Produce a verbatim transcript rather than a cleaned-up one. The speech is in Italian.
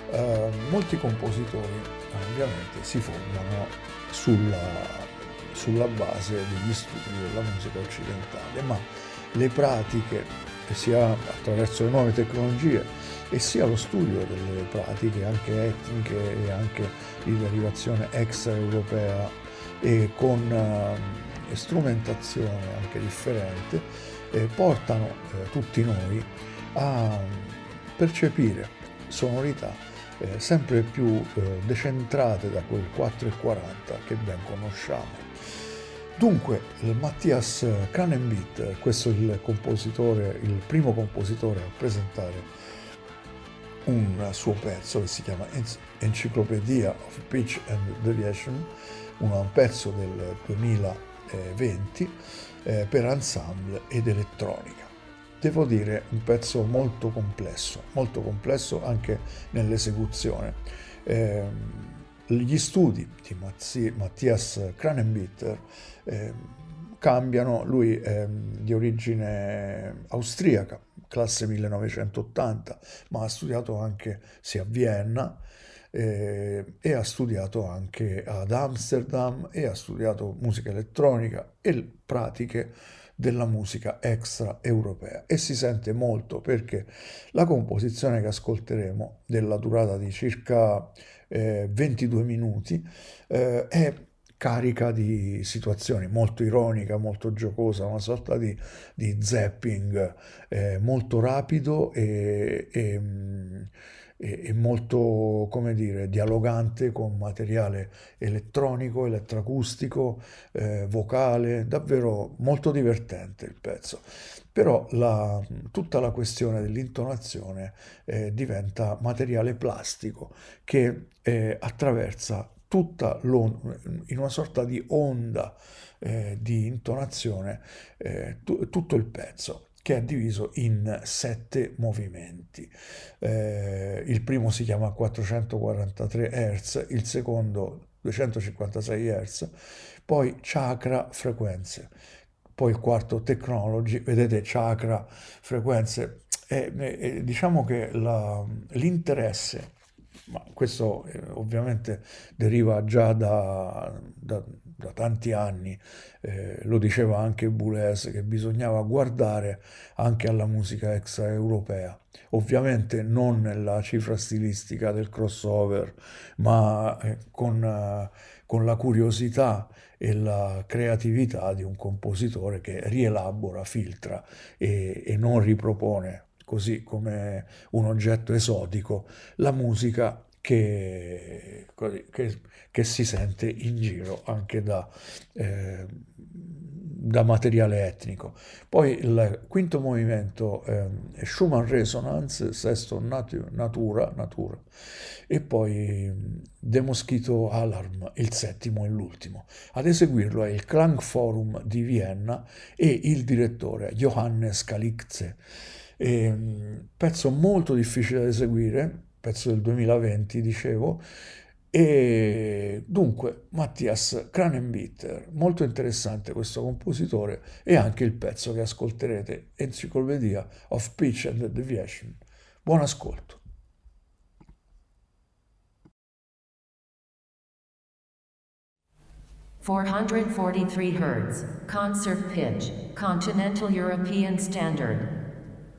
Eh, molti compositori eh, ovviamente si fondano sulla, sulla base degli studi della musica occidentale, ma le pratiche, sia attraverso le nuove tecnologie e sia lo studio delle pratiche anche etniche e anche di derivazione extraeuropea e con eh, strumentazione anche differente, eh, portano eh, tutti noi a percepire sonorità eh, sempre più eh, decentrate da quel quattro e quaranta che ben conosciamo. Dunque, il Matthias Cranenbeat, questo è il compositore, il primo compositore a presentare un suo pezzo che si chiama Encyclopedia of Pitch and Deviation, un pezzo del duemilaventi eh, per ensemble ed elettronica. Devo dire un pezzo molto complesso, molto complesso anche nell'esecuzione. Eh, gli studi di Matthias Cranenbeat eh, cambiano, lui è di origine austriaca, classe millenovecentottanta, ma ha studiato anche sia a Vienna eh, e ha studiato anche ad Amsterdam e ha studiato musica elettronica e pratiche della musica extraeuropea, e si sente molto perché la composizione che ascolteremo, della durata di circa eh, ventidue minuti, eh, è carica di situazioni, molto ironica, molto giocosa, una sorta di, di zapping eh, molto rapido e, e, e, e molto, come dire, dialogante con materiale elettronico, elettroacustico, eh, vocale, davvero molto divertente il pezzo. Però la, tutta la questione dell'intonazione eh, diventa materiale plastico che eh, attraversa tutta l'onda, in una sorta di onda eh, di intonazione, eh, t- tutto il pezzo, che è diviso in sette movimenti. Eh, il primo si chiama quattrocentoquarantatré hertz, il secondo duecentocinquantasei hertz, poi chakra frequenze, poi il quarto technology, vedete chakra frequenze, e, e, diciamo che la, l'interesse, ma questo eh, ovviamente deriva già da, da, da tanti anni, eh, lo diceva anche Boulez, che bisognava guardare anche alla musica extraeuropea, ovviamente non nella cifra stilistica del crossover, ma eh, con, eh, con la curiosità e la creatività di un compositore che rielabora, filtra e, e non ripropone così come un oggetto esotico la musica che, che, che si sente in giro anche da, eh, da materiale etnico. Poi il quinto movimento eh, è Schumann Resonance, sesto natu- natura, natura, e poi The Mosquito Alarm, il settimo e l'ultimo. Ad eseguirlo è il Klangforum di Vienna e il direttore Johannes Calixe. E, pezzo molto difficile da eseguire, pezzo del duemilaventi, dicevo, e dunque Matthias Cranenbeat, molto interessante questo compositore, e anche il pezzo che ascolterete, Encyclopedia of Pitch and Deviation. Buon ascolto. four hundred forty-three hertz, concert pitch, Continental European Standard.